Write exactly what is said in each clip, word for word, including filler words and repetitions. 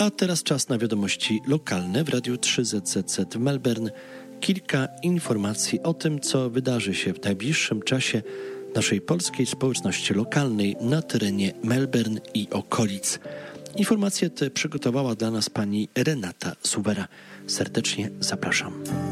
A teraz czas na wiadomości lokalne w Radiu trzy Z Z Z w Melbourne. Kilka informacji o tym, co wydarzy się w najbliższym czasie naszej polskiej społeczności lokalnej na terenie Melbourne i okolic. Informacje te przygotowała dla nas pani Renata Suwera. Serdecznie zapraszam.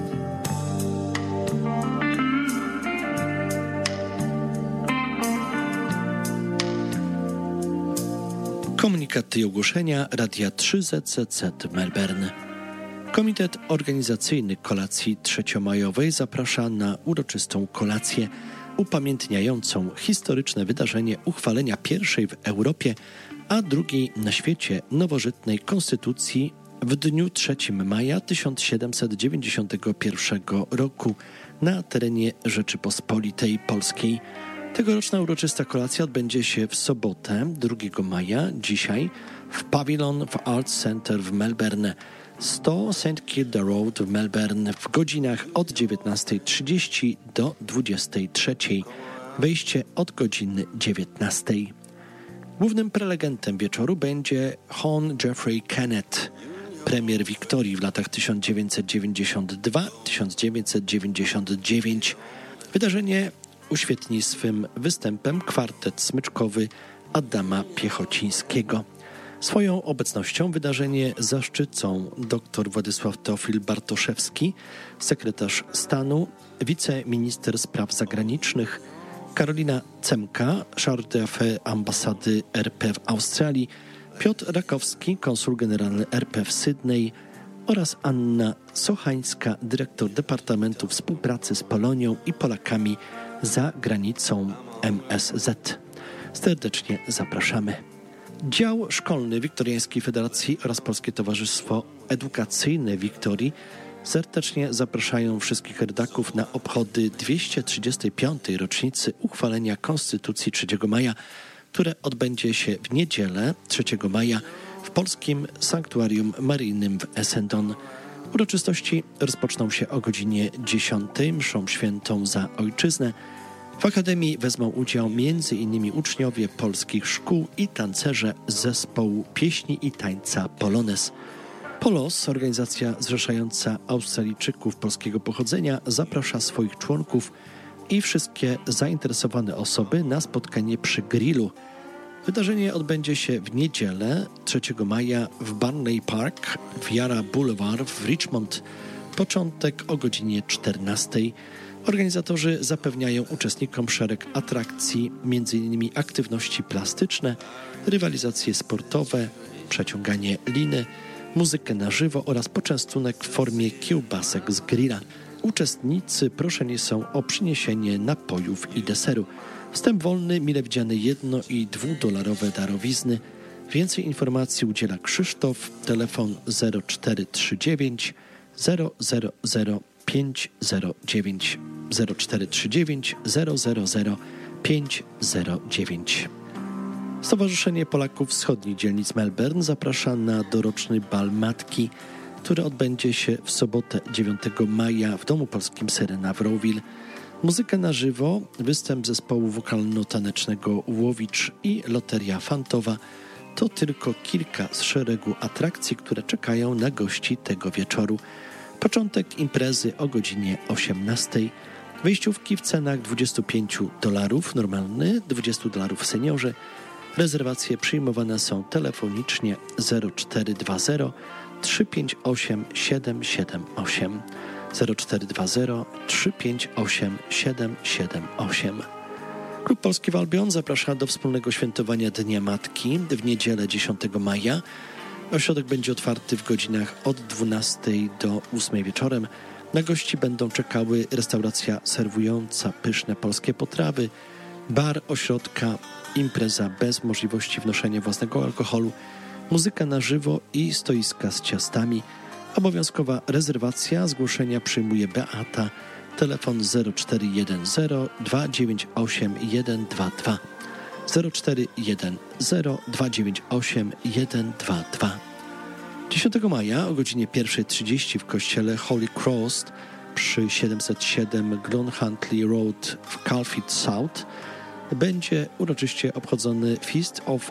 Komunikaty i ogłoszenia Radia trzy Z Z Z w Melbourne. Komitet Organizacyjny Kolacji Trzeciomajowej zaprasza na uroczystą kolację upamiętniającą historyczne wydarzenie uchwalenia pierwszej w Europie, a drugiej na świecie nowożytnej konstytucji w dniu trzeciego maja tysiąc siedemset dziewięćdziesiątego pierwszego roku na terenie Rzeczypospolitej Polskiej. Tegoroczna uroczysta kolacja odbędzie się w sobotę drugiego maja, dzisiaj, w Pavilion w Arts Centre w Melbourne, sto Saint Kilda Road w Melbourne w godzinach od dziewiętnasta trzydzieści do dwudziesta trzecia. Wejście od godziny dziewiętnastej. Głównym prelegentem wieczoru będzie Hon Jeffrey Kennett, premier Wiktorii w latach tysiąc dziewięćset dziewięćdziesiąt dwa do tysiąc dziewięćset dziewięćdziesiąt dziewięć. Wydarzenie uświetni swym występem kwartet smyczkowy Adama Piechocińskiego. Swoją obecnością wydarzenie zaszczycą dr Władysław Teofil Bartoszewski, sekretarz stanu, wiceminister spraw zagranicznych, Karolina Cemka, chargé d'affaires ambasady R P w Australii, Piotr Rakowski, konsul generalny R P w Sydney oraz Anna Sochańska, dyrektor Departamentu Współpracy z Polonią i Polakami za granicą M S Z. Serdecznie zapraszamy. Dział Szkolny Wiktoriańskiej Federacji oraz Polskie Towarzystwo Edukacyjne Wiktorii serdecznie zapraszają wszystkich rodaków na obchody dwieście trzydziestej piątej rocznicy uchwalenia Konstytucji trzeciego maja, które odbędzie się w niedzielę trzeciego maja w Polskim Sanktuarium Maryjnym w Essendon. Uroczystości rozpoczną się o godzinie dziesiątej mszą świętą za ojczyznę. W Akademii wezmą udział między innymi uczniowie polskich szkół i tancerze z zespołu pieśni i tańca Polones. Polos, organizacja zrzeszająca Australijczyków polskiego pochodzenia, zaprasza swoich członków i wszystkie zainteresowane osoby na spotkanie przy grillu. Wydarzenie odbędzie się w niedzielę trzeciego maja w Barnley Park w Yarra Boulevard w Richmond. Początek o godzinie czternastej. Organizatorzy zapewniają uczestnikom szereg atrakcji, między innymi aktywności plastyczne, rywalizacje sportowe, przeciąganie liny, muzykę na żywo oraz poczęstunek w formie kiełbasek z grilla. Uczestnicy proszeni są o przyniesienie napojów i deseru. Wstęp wolny, mile widziane jedno- i dwudolarowe darowizny. Więcej informacji udziela Krzysztof, telefon zero cztery trzy dziewięć zero zero zero pięć zero dziewięć zero cztery trzy dziewięć zero zero zero pięć zero dziewięć. Stowarzyszenie Polaków Wschodnich Dzielnic Melbourne zaprasza na doroczny bal matki, który odbędzie się w sobotę dziewiątego maja w Domu Polskim Serena w Rowville. Muzykę na żywo, występ zespołu wokalno-tanecznego Łowicz i loteria fantowa to tylko kilka z szeregu atrakcji, które czekają na gości tego wieczoru. Początek imprezy o godzinie osiemnastej. Wejściówki w cenach dwadzieścia pięć dolarów normalny, dwadzieścia dolarów seniorzy. Rezerwacje przyjmowane są telefonicznie zero cztery dwa zero trzy pięć osiem siedem siedem osiem zero cztery dwa zero trzy pięć osiem siedem siedem osiem. Klub Polski w Albion zaprasza do wspólnego świętowania Dnia Matki w niedzielę dziesiątego maja. Ośrodek będzie otwarty w godzinach od dwunastej do ósmej wieczorem. Na gości będą czekały restauracja serwująca pyszne polskie potrawy, bar ośrodka, impreza bez możliwości wnoszenia własnego alkoholu, muzyka na żywo i stoiska z ciastami. Obowiązkowa rezerwacja, zgłoszenia przyjmuje Beata, telefon zero cztery jeden zero dwa dziewięć osiem jeden dwa dwa zero cztery jeden zero dwa dziewięć osiem jeden dwa dwa. dziesiątego maja o godzinie pierwsza trzydzieści w kościele Holy Cross przy siedemset siedem Glenhuntly Road w Caulfield South będzie uroczyście obchodzony Feast of